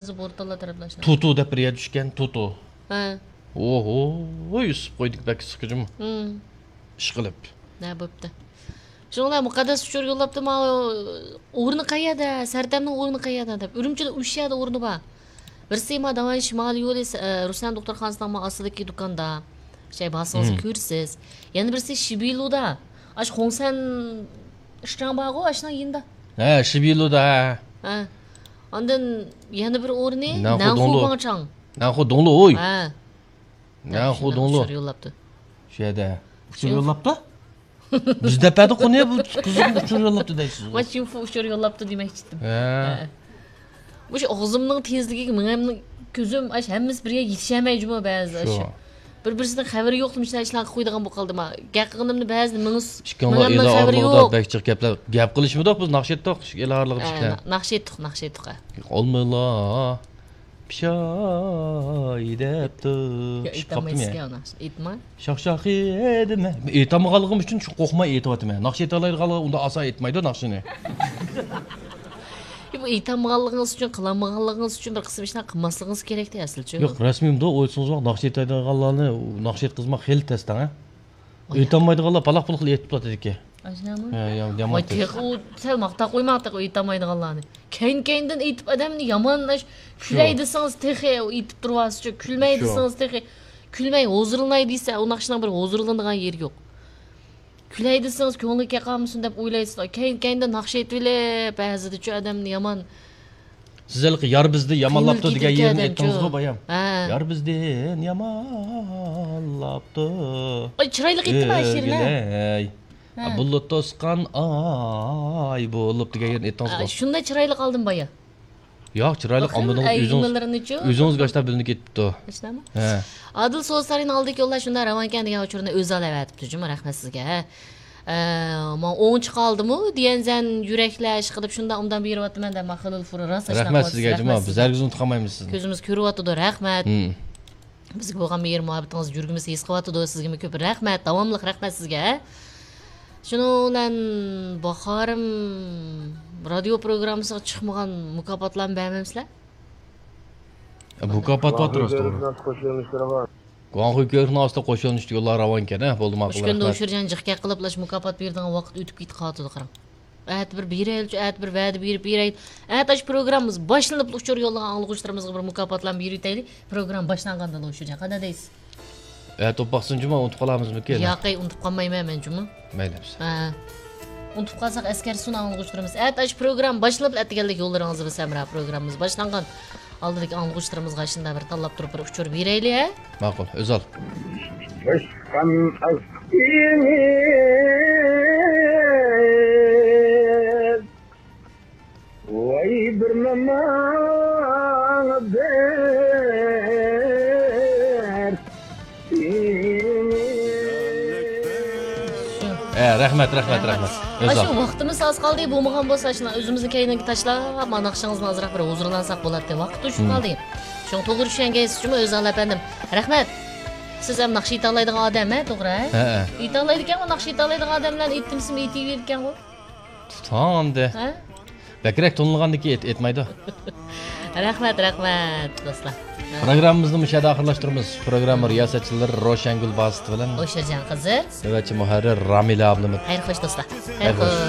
o'zi portallar taraflashadi. Tutu deb bir yer tushgan, tutu. Ha. Oho, yusib qo'ydik bak siqijim. Ish qilib. Ne bo'pti. Shunlar muqaddas uchur yo'llabdi, ma o'rni qayerda? Sartamning o'rni qayerda deb. Urumchida ushiyada o'rni bor. Birisi ma Davan Shimoliy yo'li Ruslan doktorxonasining ostidagi do'konda. Şey basınızı görürsüz. Yani birisi Shibilu'da. Aş Hongsan işten bağı aşına yinde. He, Shibilu'da. Ha. Ondan yani bir orni Nanhu Bangchang. Nanhu Donglu oy. Ha. Nanhu Donglu. Uçur yollaptı. Şeyde. Uçur yollaptı? Bizde perde konuya bu kızım uçur yollaptı deysiz. Ma çinfu uçur yollaptı demek istedim. He. Bu şey ağzımның tezligi, menimning ko'zim aş hemmimiz birga yetişemeyjimi ba'zi aş. Bir-birisining xabari yo'qmi, ishlar qo'ydigan bu qaldimi? Gapqinimni ba'zi mingiz. Menimning xabari yo'q. Bekchiq gaplar. Gap qilishmidoq biz naqshetdoq, elarliq ishlar. Naqshetdiq. Olmayla. Pişay depti. Aytmaysiz aytma. Şaq edime. Aytamaganligim uchun qo'rqmay aytyapman. Naqshet alaydiganlar unda asa aytmaydi naqshini. Bu aytamaganligingiz uchun, qilamaganligingiz uchun bir qism ishlar qilmasligingiz kerak-da aslida. Yo'q, rasmiyimda o'ysingiz vaqt naqshet aytadiganlarni naqshet qilmoq xil testdan, ha. Aytamaydiganlar paloq-paloq aytib turadi ekan. Ajnami? Ha, yomon. Texu sel maqta qo'ymaqta aytmaydiganlarni. Keyin-keyindan aytib odamni yomonlash, kulay desangiz texi aytib turasiz-ku, kulmay desangiz texi kulmay hozirlanay desa, u naqshning bir hozirlanadigan yeri yo'q. Kulay desangiz ko'ngilga qolmasin deb o'ylaysiz. Keyin-keyindan naqsh aytibile, ba'zida-chu odamni yomon. Sizlar yar bizni yomonlabdi degan yerni aytdingiz-ku bayam. Ha. Yar bizdan yomonlabdi. Ay, chiroyli aytdimi ashirni? Bulut to'sqan ay bo'lib degan yerni aytdingiz-ku. Shunda chiroyli qoldim baya. Yo'q, chiroyli qolmadingiz, o'zingiz gashta bilinib ketibdi. Ishnami? He. Adil so'zlarini oldik yo'llar shunda Ravankan degan uchurni o'zi olavatibdi, juma rahmat sizga. Men 10 qoldim-u, deyanzan yuraklash qilib shunda undan beryapman da Maxalul Furu rosa ishlab. Rahmat sizga juma, bizlarga unutib qolmaymiz sizni. Ko'zimiz ko'ryapti, rahmat. Bizga bo'lgan mehr muhabbatingiz yurgimiz his qilyapti, sizga ko'p rahmat, davomli rahmat sizga. Shundan bahorim radio programmasiga chiqmagan mukofotlarni bermaymizlar? Mukofot o'tirasiz to'g'ri. Guanxu ko'rnasida qo'shilnish yo'llar Ravankan, bo'ldi ma'qul. O'shanda o'shirjan jiqqa qilaplash mukofot berdigan vaqt o'tib ketib qoldi qarang. At bir beraylik, at bir va'da berib beraylik. Atash programmamiz boshlanib uchur yo'llagan anglag'uchilarimizga bir mukofotlarni berib o'taylik. Program boshlangandan o'shirjan qanday deysiz? To'paqsin juma unutib qolamizmi keyin? Yo'q, unutib qolmayman men juma. Mayli. Ha. Unutib qolsak askar suni anglag'uchilarimiz. Atash program boshlanib atganlik yo'llaringizni bilsam, programmamiz boshlangan. Aldidagi anglag'uchilarimizga shunda bir tanlab turib bir uchur beraylik, ha? Ma'qul, o'zal. Voy bir Rahmat. O'sha vaqtimiz oz qoldi, bo'lmagan bo'lsa shuna o'zimizni keyingi tashlab, mana naqshingizni ozroq bir huzurlansak bo'ladi. Vaqt uchun qoldi. Shuni to'g'ri tushunganingiz uchun o'zingizlar afandim. Rahmat. Siz ham naqsh aytolmaydigan odam, to'g'ri? Ha. Aytolmaydigan, naqsh aytolmaydigan odamlarni aytdimsizmi, aytavergan-ku. Tamamda. Ha? Bakrak tonilgandiki aytmaydi. Rahmat, do'stlar. Programmamizni mushada oxirlashtiramiz. Programma riyosatchilari Roshangul Bazit bilan O'shajan qizi. Navbatchi muharrir Ramila ablam. Xayr xo'sh do'stlar. Xayr xo'sh.